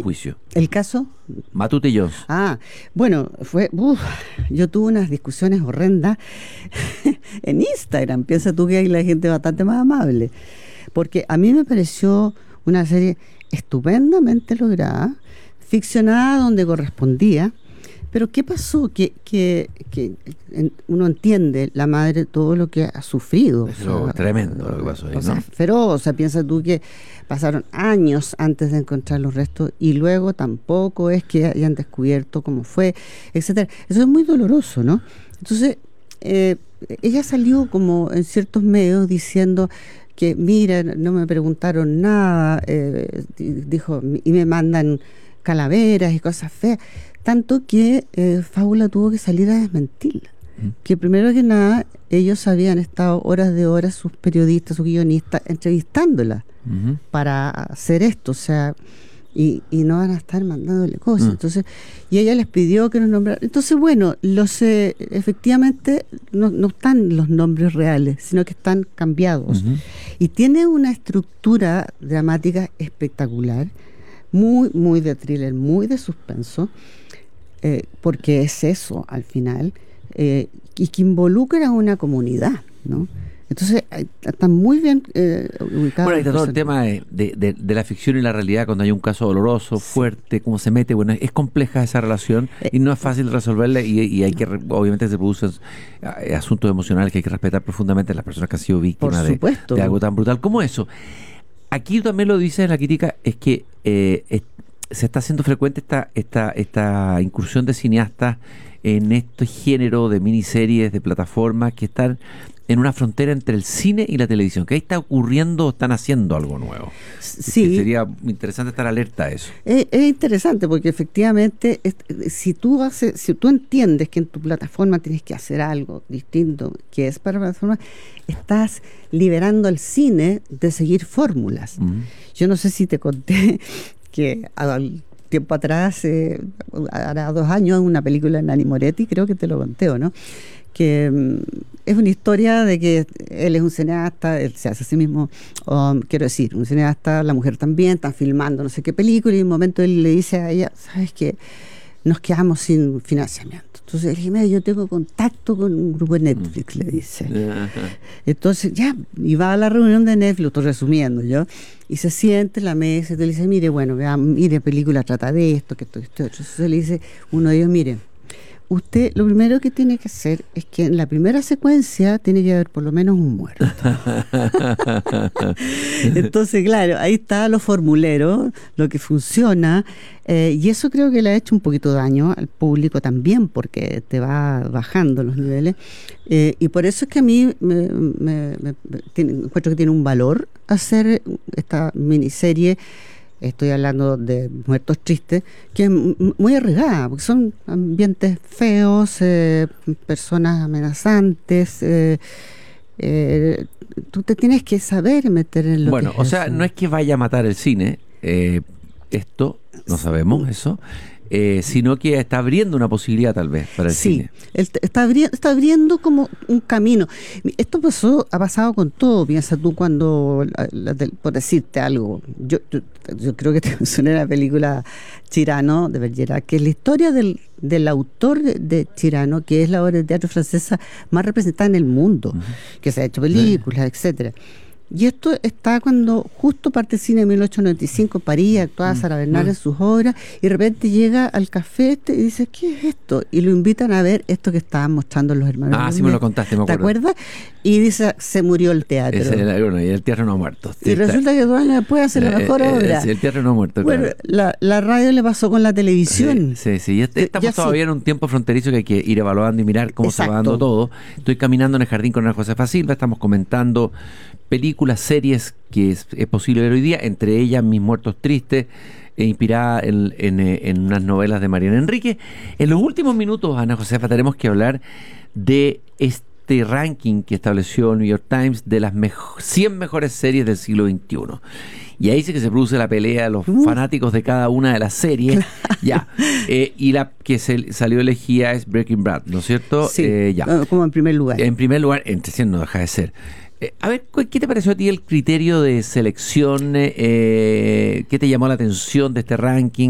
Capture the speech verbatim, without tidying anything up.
su juicio? ¿El caso? Matute y Jones. Ah, bueno, fue, uf, yo tuve unas discusiones horrendas en Instagram. Piensa tú que hay la gente bastante más amable. Porque a mí me pareció una serie estupendamente lograda, ficcionada donde correspondía. Pero ¿qué pasó? Que, que, que uno entiende, la madre, todo lo que ha sufrido. Eso es tremendo lo que pasó ahí, o ¿no? sea, feroz. O sea, piensa tú que pasaron años antes de encontrar los restos y luego tampoco es que hayan descubierto cómo fue, etcétera. Eso es muy doloroso, ¿no? Entonces, eh, ella salió como en ciertos medios diciendo que, mira, no me preguntaron nada, eh, dijo, y me mandan calaveras y cosas feas. Tanto que eh, Fábula tuvo que salir a desmentirla. Mm. Que primero que nada, ellos habían estado horas de horas, sus periodistas, sus guionistas, entrevistándola uh-huh. para hacer esto, o sea, y, y no van a estar mandándole cosas. Mm. Entonces, y ella les pidió que nos nombraran. Entonces, bueno, los eh, efectivamente no, no están los nombres reales, sino que están cambiados. Uh-huh. Y tiene una estructura dramática espectacular, muy, muy de thriller, muy de suspenso. Eh, porque es eso al final, eh, y que involucra a una comunidad, ¿no? Entonces está muy bien eh, ubicado. Bueno, ahí está todo el tema de, de, de, de la ficción y la realidad cuando hay un caso doloroso, sí. fuerte, cómo se mete. Bueno, es compleja esa relación y no es fácil resolverla, y, y hay que, obviamente se producen asuntos emocionales que hay que respetar profundamente a las personas que han sido víctimas de, de algo tan brutal como eso. Aquí también lo dice en la crítica, es que eh, es, se está haciendo frecuente esta, esta, esta incursión de cineastas en este género de miniseries, de plataformas que están en una frontera entre el cine y la televisión, que ahí está ocurriendo, están haciendo algo nuevo. Sí. Que sería interesante estar alerta a eso. Es, es interesante porque efectivamente, es, si tú haces, si tú entiendes que en tu plataforma tienes que hacer algo distinto, que es para plataforma, estás liberando al cine de seguir fórmulas. Uh-huh. Yo no sé si te conté que al tiempo atrás, eh, hará dos años, una película de Nanni Moretti, creo que te lo conté, ¿o no? Que um, es una historia de que él es un cineasta, él se hace a sí mismo, um, quiero decir, un cineasta, la mujer también, están filmando no sé qué película, y en un momento él le dice a ella, ¿sabes qué? Nos quedamos sin financiamiento. Entonces, le dije, mira, yo tengo contacto con un grupo de Netflix, le dice. Entonces, ya, y va a la reunión de Netflix, lo estoy resumiendo yo, y se siente en la mesa y le dice, mire, bueno, vea, mire, película trata de esto, que esto, esto, esto. Entonces le dice uno de ellos, mire, usted lo primero que tiene que hacer es que en la primera secuencia tiene que haber por lo menos un muerto. Entonces, claro, ahí está lo formulero, lo que funciona, eh, y eso creo que le ha hecho un poquito daño al público también, porque te va bajando los niveles, eh, y por eso es que a mí me, me, me, me tiene, encuentro que tiene un valor hacer esta miniserie. Estoy hablando de Muertos Tristes, que es muy arriesgada, porque son ambientes feos, eh, personas amenazantes. Eh, eh, tú te tienes que saber meter en lo bueno, que es o sea, eso. No es que vaya a matar el cine, eh, esto, no sabemos eso, eh, sino que está abriendo una posibilidad tal vez para el sí, cine. Sí, está, abri- está abriendo como un camino. Esto pasó, ha pasado con todo. Piensa tú cuando, la, la, por decirte algo, yo, yo, yo creo que te mencioné la película Cyrano de Bergerac, que es la historia del, del autor de, de Cyrano, que es la obra de teatro francesa más representada en el mundo, uh-huh. que se ha hecho películas, sí. etcétera. Y esto está cuando justo parte el cine en mil ochocientos noventa y cinco, París, actuaba Sara Bernard mm. en sus obras, y de repente llega al café este y dice, ¿qué es esto? Y lo invitan a ver esto que estaban mostrando los hermanos. Ah, sí me lo contaste, me acuerdo. ¿Te acuerdas? Y dice, se murió el teatro. Ese era, bueno, y el teatro no ha muerto. Y resulta que dos años después hace la mejor eh, obra. Sí, el teatro no ha muerto, bueno, claro. la, la radio le pasó con la televisión. Sí, sí, sí. Ya estamos ya todavía sí. en un tiempo fronterizo que hay que ir evaluando y mirar cómo Exacto. se va dando todo. Estoy caminando en el jardín con Ana Josefa Silva, estamos comentando películas, series que es, es posible ver hoy día, entre ellas Mis Muertos Tristes, eh, inspirada en, en, en unas novelas de Mariana Enrique. En los últimos minutos, Ana Josefa, tenemos que hablar de este ranking que estableció el New York Times de las mejo- cien mejores series del siglo veintiuno. Y ahí sí que se produce la pelea de los uh. fanáticos de cada una de las series. ya eh, Y la que se salió elegida es Breaking Bad, ¿no es cierto? Sí, eh, ya. como en primer lugar. En primer lugar, entre cien no deja de ser. Eh, a ver, ¿qué te pareció a ti el criterio de selección? Eh, ¿Qué te llamó la atención de este ranking?